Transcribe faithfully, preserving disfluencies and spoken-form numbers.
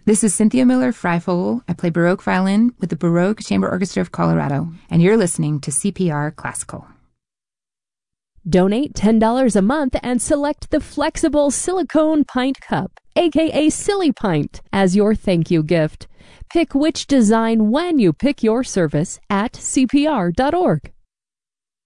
This is Cynthia Miller-Freifogel. I play Baroque violin with the Baroque Chamber Orchestra of Colorado, and you're listening to C P R Classical. Donate ten dollars a month and select the flexible silicone pint cup, aka Silly Pint, as your thank you gift. Pick which design when you pick your service at C P R dot org.